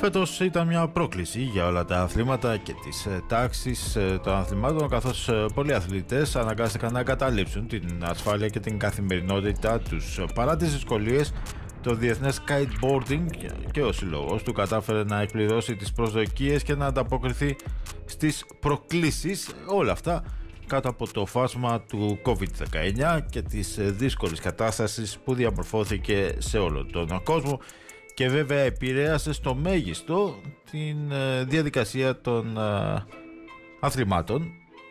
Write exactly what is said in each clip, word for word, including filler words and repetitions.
Φέτος ήταν μια πρόκληση για όλα τα αθλήματα και τις τάξεις των αθλημάτων, καθώς πολλοί αθλητές αναγκάστηκαν να εγκαταλείψουν την ασφάλεια και την καθημερινότητά τους. Παρά τις δυσκολίες, το διεθνές kiteboarding και ο σύλλογος του κατάφερε να εκπληρώσει τις προσδοκίες και να ανταποκριθεί στις προκλήσεις, όλα αυτά κάτω από το φάσμα του κόβιντ δεκαεννιά και της δύσκολης κατάστασης που διαμορφώθηκε σε όλο τον κόσμο και βέβαια επηρέασε στο μέγιστο την διαδικασία των αθλημάτων.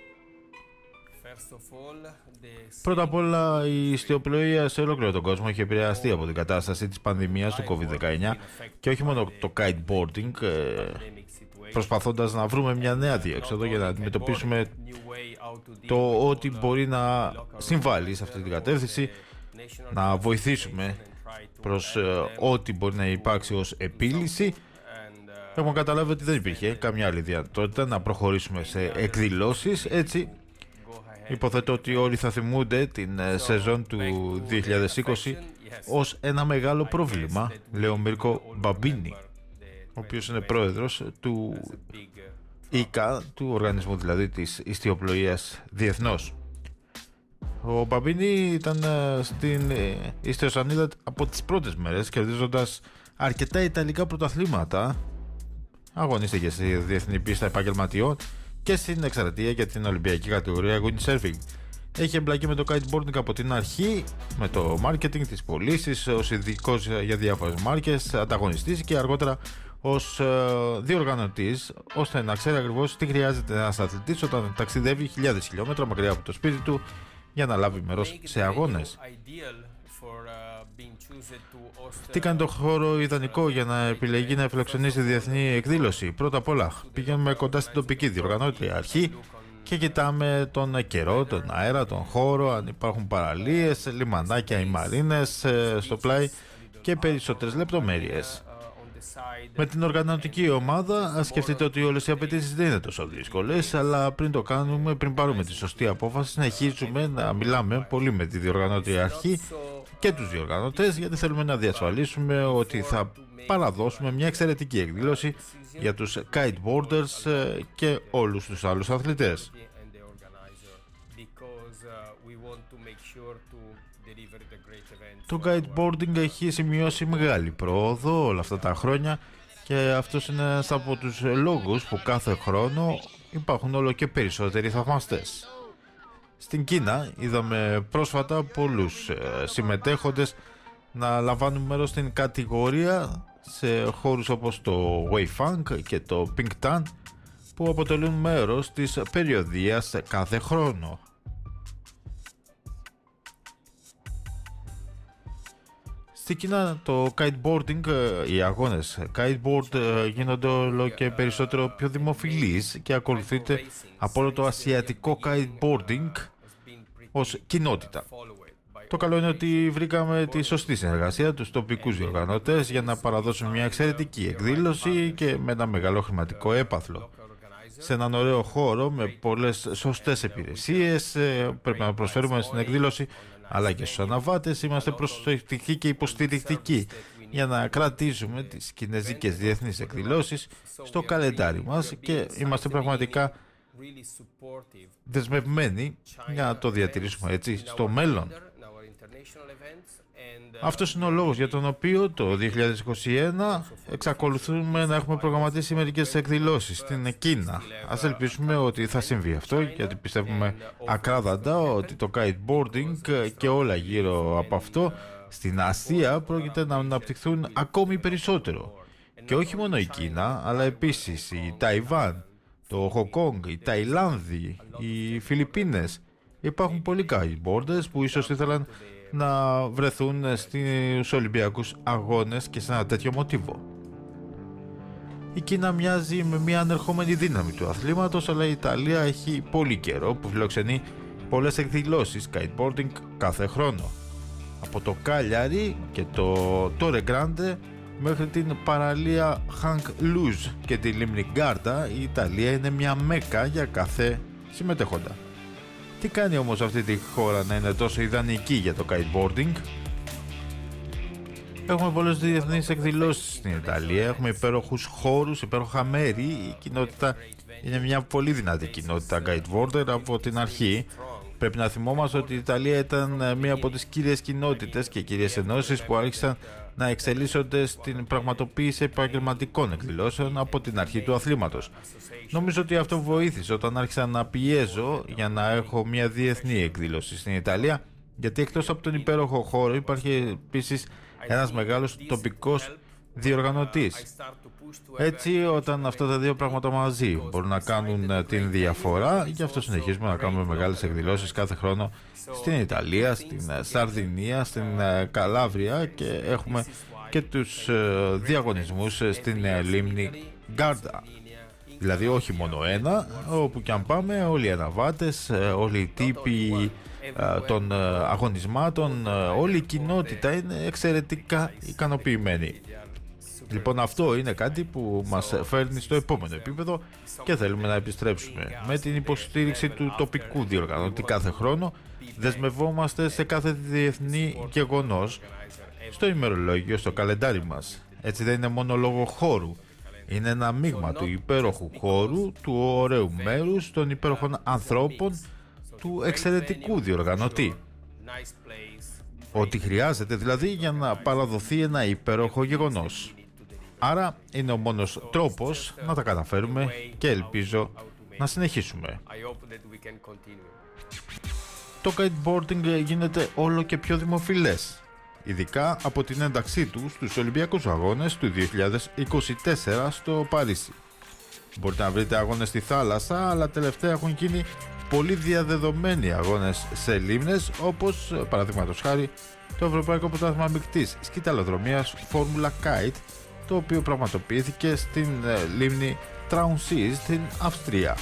Πρώτα απ' όλα, η ιστιοπλοεία σε ολόκληρο τον κόσμο έχει επηρεαστεί από την κατάσταση της πανδημίας του κόβιντ δεκαεννιά και όχι μόνο το kiteboarding, προσπαθώντας να βρούμε μια νέα διέξοδο για να αντιμετωπίσουμε το ότι μπορεί να συμβάλλει σε αυτή την κατεύθυνση, να βοηθήσουμε προς ό,τι μπορεί να υπάρξει ως επίλυση. Έχουμε καταλάβει ότι δεν υπήρχε καμιά άλλη δυνατότητα να προχωρήσουμε σε εκδηλώσεις. Έτσι, υποθέτω ότι όλοι θα θυμούνται την σεζόν του δύο χιλιάδες είκοσι ως ένα μεγάλο πρόβλημα, λέει ο Μίρκο Μπαμπίνι, ο οποίος είναι πρόεδρος του ΙΚΑ, του οργανισμού δηλαδή της ιστιοπλοείας διεθνώς. Ο Μπαμπίνι ήταν στην ιστιοσανίδα από τις πρώτες μέρες, κερδίζοντας αρκετά ιταλικά πρωταθλήματα. Αγωνίστηκε στη διεθνή πίστα επαγγελματιών και στην εξαρτία για την Ολυμπιακή κατηγορία windsurfing. Έχει εμπλακεί με το kiteboarding από την αρχή, με το marketing, τις πωλήσεις, ως ειδικός για διάφορες μάρκες, ανταγωνιστής και αργότερα ως διοργανωτής, ώστε να ξέρει ακριβώς τι χρειάζεται ένας αθλητής όταν ταξιδεύει χιλιάδες χιλιόμετρα μακριά από το σπίτι του για να λάβει μέρος σε αγώνες. Τι κάνει το χώρο ιδανικό για να επιλεγεί να φιλοξενήσει διεθνή εκδήλωση? Πρώτα απ' όλα, πηγαίνουμε κοντά στην τοπική διοργανώτρια αρχή και κοιτάμε τον καιρό, τον αέρα, τον χώρο, αν υπάρχουν παραλίες, λιμανάκια ή μαρίνες στο πλάι και περισσότερες λεπτομέρειες. Με την οργανωτική ομάδα, ας σκεφτείτε ότι όλες οι απαιτήσεις δεν είναι τόσο δύσκολες, αλλά πριν το κάνουμε, πριν πάρουμε τη σωστή απόφαση, συνεχίζουμε να μιλάμε πολύ με τη διοργανώτρια αρχή και τους διοργανωτές, γιατί θέλουμε να διασφαλίσουμε ότι θα παραδώσουμε μια εξαιρετική εκδήλωση για τους kiteboarders και όλους τους άλλους αθλητές. Το kiteboarding έχει σημειώσει μεγάλη πρόοδο όλα αυτά τα χρόνια και αυτός είναι ένας από τους λόγους που κάθε χρόνο υπάρχουν όλο και περισσότεροι θαυμαστές. Στην Κίνα είδαμε πρόσφατα πολλούς συμμετέχοντες να λαμβάνουν μέρος στην κατηγορία σε χώρους όπως το Weifang και το Pingtan, που αποτελούν μέρος της περιοδίας κάθε χρόνο. Στην Κίνα το kiteboarding, οι αγώνες kiteboard γίνονται όλο και περισσότερο πιο δημοφιλείς και ακολουθείται από όλο το ασιατικό kiteboarding ως κοινότητα. Το καλό είναι ότι βρήκαμε τη σωστή συνεργασία τους τοπικούς διοργανωτές για να παραδώσουμε μια εξαιρετική εκδήλωση και με ένα μεγάλο χρηματικό έπαθλο. Σε έναν ωραίο χώρο με πολλές σωστές υπηρεσίες πρέπει να προσφέρουμε στην εκδήλωση, αλλά και στους αναβάτες είμαστε προσεκτικοί και υποστηρικτικοί για να κρατήσουμε τις κινεζικές διεθνείς εκδηλώσεις στο καλεντάρι μας και είμαστε πραγματικά δεσμευμένοι για να το διατηρήσουμε έτσι στο μέλλον. Αυτός είναι ο λόγος για τον οποίο το δύο χιλιάδες είκοσι ένα εξακολουθούμε να έχουμε προγραμματίσει μερικές εκδηλώσεις στην Κίνα. Ας ελπίσουμε ότι θα συμβεί αυτό, γιατί πιστεύουμε ακράδαντα ότι το kiteboarding και όλα γύρω από αυτό στην Ασία πρόκειται να αναπτυχθούν ακόμη περισσότερο. Και όχι μόνο η Κίνα, αλλά επίσης η Ταϊβάν, το Χονγκ, η Ταϊλάνδη, οι Φιλιππίνες. Υπάρχουν πολλοί kiteboarders που ίσως ήθελαν να βρεθούν στους Ολυμπιακούς Αγώνες και σε ένα τέτοιο μοτίβο. Η Κίνα μοιάζει με μια ανερχόμενη δύναμη του αθλήματος, αλλά η Ιταλία έχει πολύ καιρό που φιλοξενεί πολλές εκδηλώσεις kiteboarding κάθε χρόνο. Από το Κάλιαρι και το Τόρε Γκράντε μέχρι την παραλία Χανκ Λούζ και τη λίμνη Γκάρτα, η Ιταλία είναι μια μέκα για κάθε συμμετέχοντα. Τι κάνει όμως αυτή τη χώρα να είναι τόσο ιδανική για το kiteboarding? Έχουμε πολλές διεθνείς εκδηλώσεις στην Ιταλία, έχουμε υπέροχους χώρους, υπέροχα μέρη. Η κοινότητα είναι μια πολύ δυνατή κοινότητα kiteboarder από την αρχή. Πρέπει να θυμόμαστε ότι η Ιταλία ήταν μία από τις κύριες κοινότητες και κύριες ενώσεις που άρχισαν να εξελίσσονται στην πραγματοποίηση επαγγελματικών εκδηλώσεων από την αρχή του αθλήματος. Νομίζω ότι αυτό βοήθησε όταν άρχισα να πιέζω για να έχω μια διεθνή εκδήλωση στην Ιταλία, γιατί εκτός από τον υπέροχο χώρο υπάρχει επίσης ένας μεγάλος τοπικός διοργανωτής. Έτσι, όταν αυτά τα δύο πράγματα μαζί μπορούν να κάνουν την διαφορά, γι' αυτό συνεχίζουμε να κάνουμε μεγάλες εκδηλώσεις κάθε χρόνο στην Ιταλία, στην Σαρδινία, στην Καλάβρια και έχουμε και τους διαγωνισμούς στην λίμνη Γκάρντα. Δηλαδή όχι μόνο ένα, όπου και αν πάμε όλοι οι αναβάτες, όλοι οι τύποι των αγωνισμάτων, όλη η κοινότητα είναι εξαιρετικά ικανοποιημένη. Λοιπόν, αυτό είναι κάτι που μας φέρνει στο επόμενο επίπεδο και θέλουμε να επιστρέψουμε. Με την υποστήριξη του τοπικού διοργανωτή κάθε χρόνο δεσμευόμαστε σε κάθε διεθνή γεγονός στο ημερολόγιο, στο καλεντάρι μας. Έτσι δεν είναι μόνο λόγω χώρου. Είναι ένα μείγμα του υπέροχου χώρου, του ωραίου μέρους, των υπέροχων ανθρώπων, του εξαιρετικού διοργανωτή. Ό,τι χρειάζεται δηλαδή για να παραδοθεί ένα υπέροχο γεγονός. Άρα είναι ο μόνος τρόπος να τα καταφέρουμε και ελπίζω να συνεχίσουμε. Το kiteboarding γίνεται όλο και πιο δημοφιλές, ειδικά από την ένταξή του στους Ολυμπιακούς Αγώνες του δύο χιλιάδες είκοσι τέσσερα στο Παρίσι. Μπορείτε να βρείτε αγώνες στη θάλασσα, αλλά τελευταία έχουν γίνει πολύ διαδεδομένοι αγώνες σε λίμνες, όπως παραδείγματος χάρη το Ευρωπαϊκό Πρωτάθλημα Μεικτής Σκυταλοδρομίας Formula Kite, το οποίο πραγματοποιήθηκε στην λίμνη Traunsee στην Αυστρία.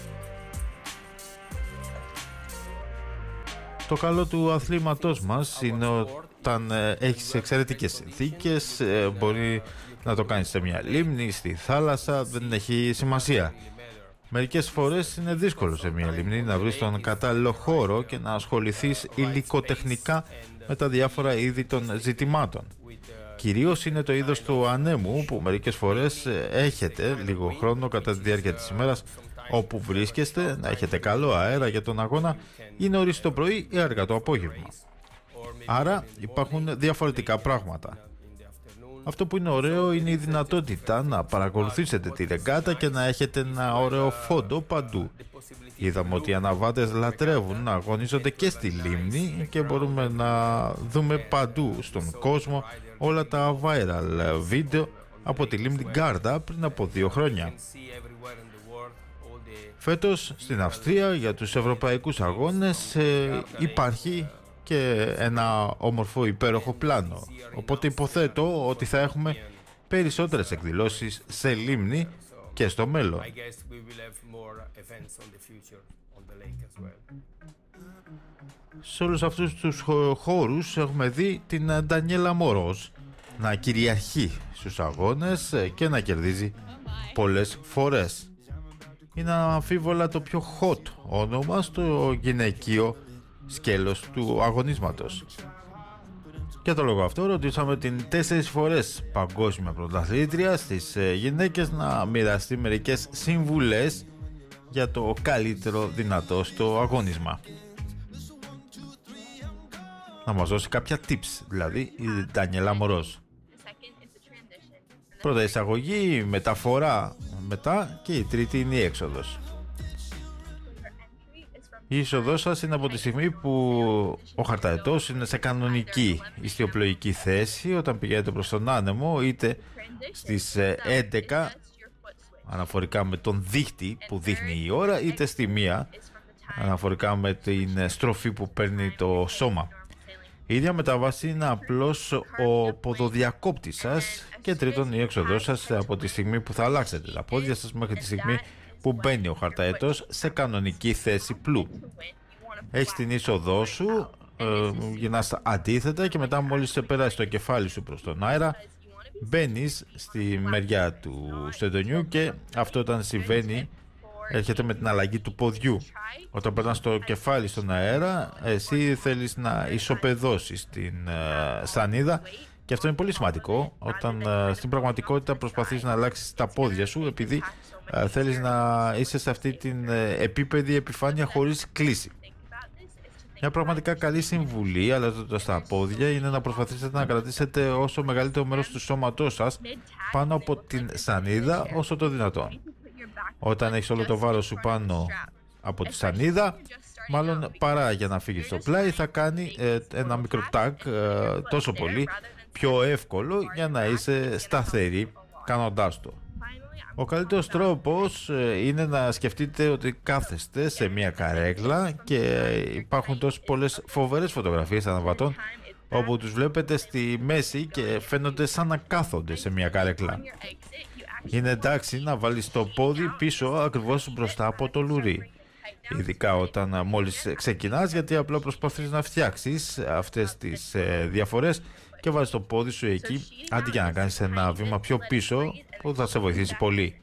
Το καλό του αθλήματός μας είναι όταν έχεις εξαιρετικές συνθήκες, μπορεί να το κάνεις σε μια λίμνη, στη θάλασσα, δεν έχει σημασία. Μερικές φορές είναι δύσκολο σε μια λίμνη να βρεις τον κατάλληλο χώρο και να ασχοληθείς υλικοτεχνικά με τα διάφορα είδη των ζητημάτων. Κυρίως είναι το είδος του ανέμου που μερικές φορές έχετε λίγο χρόνο κατά τη διάρκεια της ημέρας όπου βρίσκεστε, να έχετε καλό αέρα για τον αγώνα ή νωρίς το πρωί ή αργά το απόγευμα. Άρα υπάρχουν διαφορετικά πράγματα. Αυτό που είναι ωραίο είναι η δυνατότητα να παρακολουθήσετε τη ρεγκάτα και να έχετε ένα ωραίο φόντο παντού. Είδαμε ότι οι αναβάτες λατρεύουν να αγωνίζονται και στη λίμνη και μπορούμε να δούμε παντού στον κόσμο όλα τα viral βίντεο από τη λίμνη Γκάρντα πριν από δύο χρόνια. Φέτος στην Αυστρία για τους ευρωπαϊκούς αγώνες ε, υπάρχει και ένα όμορφο υπέροχο πλάνο. Οπότε υποθέτω ότι θα έχουμε περισσότερες εκδηλώσεις σε λίμνη και στο μέλλον. Σε όλους αυτούς τους χώρους έχουμε δει την Ντανιέλα Μορός να κυριαρχεί στους αγώνες και να κερδίζει πολλές φορές. Είναι αμφίβολα το πιο hot όνομα στο γυναικείο σκέλος του αγωνίσματος. Και το λόγο αυτό ρωτήσαμε την τέσσερις φορές παγκόσμια πρωταθλήτρια στις γυναίκες να μοιραστεί μερικές συμβουλές για το καλύτερο δυνατό στο αγώνισμα. Να μας δώσει κάποια tips, δηλαδή η Ντανιέλα Μορός. Πρώτα εισαγωγή, μεταφορά μετά και η τρίτη είναι η έξοδος. Η είσοδός σας είναι από τη στιγμή που ο χαρταετός είναι σε κανονική ιστιοπλοϊκή θέση όταν πηγαίνετε προς τον άνεμο, είτε στις έντεκα αναφορικά με τον δίχτυ που δείχνει η ώρα, είτε στη μία αναφορικά με την στροφή που παίρνει το σώμα. Η ίδια μεταβάση είναι απλώς ο ποδοδιακόπτης σας και τρίτον η έξοδός σας από τη στιγμή που θα αλλάξετε τα πόδια σας μέχρι τη στιγμή που μπαίνει ο χαρταετός σε κανονική θέση πλού. Έχεις την είσοδό σου, ε, γυρνάς αντίθετα και μετά μόλις σε περάσει το κεφάλι σου προς τον αέρα μπαίνεις στη μεριά του στεντονιού και αυτό όταν συμβαίνει έρχεται με την αλλαγή του ποδιού. Όταν περνάς το κεφάλι στον αέρα, εσύ θέλεις να ισοπεδώσεις την ε, σανίδα Και αυτό είναι πολύ σημαντικό όταν ε, στην πραγματικότητα προσπαθείς να αλλάξεις τα πόδια σου, επειδή ε, θέλεις να είσαι σε αυτή την ε, επίπεδη επιφάνεια χωρίς κλίση. Μια πραγματικά καλή συμβουλή, αλλάζοντας τα πόδια, είναι να προσπαθήσετε να κρατήσετε όσο μεγαλύτερο μέρος του σώματός σας πάνω από την σανίδα όσο το δυνατόν. Όταν έχεις όλο το βάρος σου πάνω από τη σανίδα, μάλλον παρά για να φύγει στο πλάι, θα κάνει ε, ένα μικρό τάκ ε, τόσο πολύ πιο εύκολο για να είσαι σταθερή κάνοντάς το. Ο καλύτερος τρόπος είναι να σκεφτείτε ότι κάθεστε σε μια καρέκλα και υπάρχουν τόσο πολλές φοβερές φωτογραφίες αναβατών όπου τους βλέπετε στη μέση και φαίνονται σαν να κάθονται σε μια καρέκλα. Είναι εντάξει να βάλεις το πόδι πίσω ακριβώς μπροστά από το λουρί, ειδικά όταν μόλις ξεκινάς, γιατί απλά προσπαθείς να φτιάξεις αυτές τις ε, διαφορές και βάζεις το πόδι σου εκεί αντί για να κάνεις ένα βήμα πιο πίσω που θα σε βοηθήσει πολύ.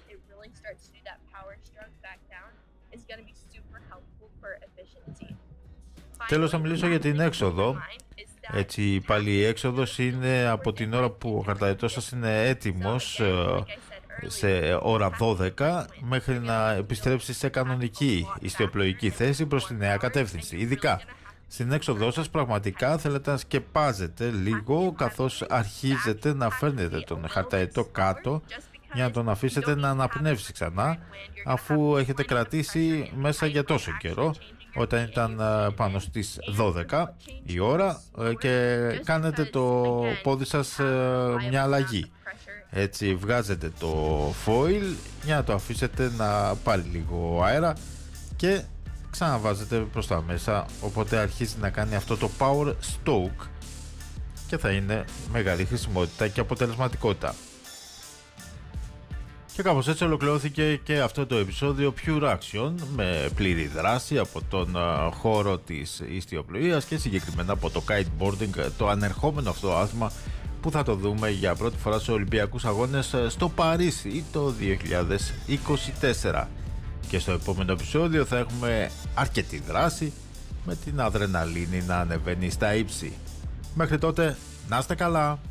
Τέλος, θα μιλήσω για την έξοδο. Έτσι, πάλι η έξοδος είναι από την ώρα που ο χαρταετός σας είναι έτοιμος σε ώρα δώδεκα μέχρι να επιστρέψει σε κανονική ιστιοπλοϊκή θέση προς τη νέα κατεύθυνση. Ειδικά στην έξοδό σας πραγματικά θέλετε να σκεπάζετε λίγο καθώς αρχίζετε να φέρνετε τον χαρταετό κάτω για να τον αφήσετε να αναπνεύσει ξανά, αφού έχετε κρατήσει μέσα για τόσο καιρό όταν ήταν πάνω στις δώδεκα η ώρα και κάνετε το πόδι σας μια αλλαγή. Έτσι βγάζετε το foil για να το αφήσετε να πάρει λίγο αέρα και ξαναβάζετε προς τα μέσα, οπότε αρχίζει να κάνει αυτό το power stroke και θα είναι μεγάλη χρησιμότητα και αποτελεσματικότητα. Και κάπως έτσι ολοκληρώθηκε και αυτό το επεισόδιο Pure Action με πλήρη δράση από τον uh, χώρο της ιστιοπλοείας και συγκεκριμένα από το kiteboarding, το ανερχόμενο αυτό άθλημα που θα το δούμε για πρώτη φορά στους Ολυμπιακούς Αγώνες στο Παρίσι το δύο χιλιάδες είκοσι τέσσερα. Και στο επόμενο επεισόδιο θα έχουμε αρκετή δράση με την αδρεναλίνη να ανεβαίνει στα ύψη. Μέχρι τότε, να είστε καλά!